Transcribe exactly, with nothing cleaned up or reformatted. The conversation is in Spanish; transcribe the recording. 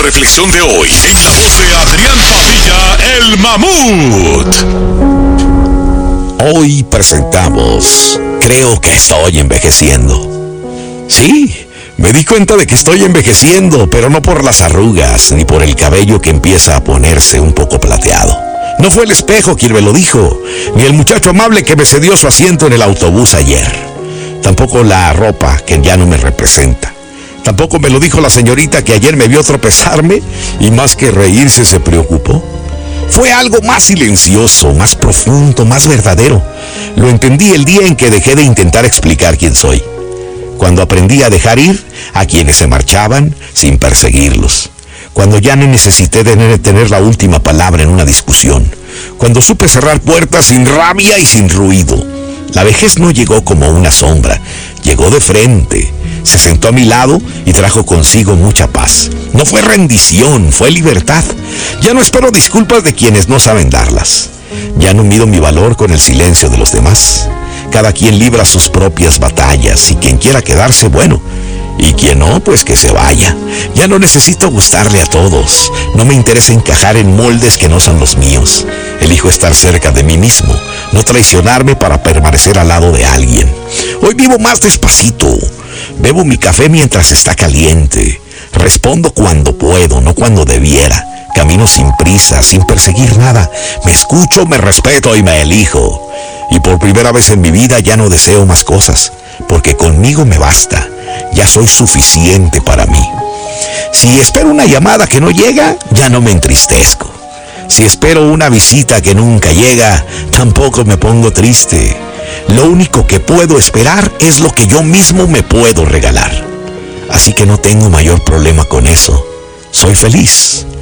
reflexión de hoy en la voz de Adrián Padilla, el Mamut. Hoy presentamos Creo que estoy envejeciendo. Sí, me di cuenta de que estoy envejeciendo, pero no por las arrugas, ni por el cabello que empieza a ponerse un poco plateado. No fue el espejo quien me lo dijo, ni el muchacho amable que me cedió su asiento en el autobús ayer. Tampoco la ropa que ya no me representa. Tampoco me lo dijo la señorita que ayer me vio tropezarme y más que reírse se preocupó. Fue algo más silencioso, más profundo, más verdadero. Lo entendí el día en que dejé de intentar explicar quién soy. Cuando aprendí a dejar ir a quienes se marchaban sin perseguirlos. Cuando ya no necesité tener, tener la última palabra en una discusión. Cuando supe cerrar puertas sin rabia y sin ruido. La vejez no llegó como una sombra, llegó de frente. Se sentó a mi lado y trajo consigo mucha paz. No fue rendición, fue libertad. Ya no espero disculpas de quienes no saben darlas. Ya no mido mi valor con el silencio de los demás. Cada quien libra sus propias batallas y quien quiera quedarse, bueno. Y quien no, pues que se vaya. Ya no necesito gustarle a todos. No me interesa encajar en moldes que no son los míos. Elijo estar cerca de mí mismo, no traicionarme para permanecer al lado de alguien. Hoy vivo más despacito. Bebo mi café mientras está caliente. Respondo cuando puedo, no cuando debiera. Camino sin prisa, sin perseguir nada. Me escucho, me respeto y me elijo. Y por primera vez en mi vida ya no deseo más cosas, porque conmigo me basta. Ya soy suficiente para mí. Si espero una llamada que no llega, ya no me entristezco. Si espero una visita que nunca llega, tampoco me pongo triste. Lo único que puedo esperar es lo que yo mismo me puedo regalar. Así que no tengo mayor problema con eso. Soy feliz.